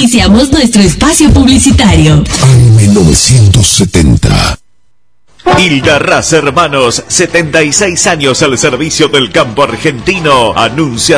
Iniciamos nuestro espacio publicitario. AM 970. Hilda Hermanos, 76 años al servicio del campo argentino, anuncia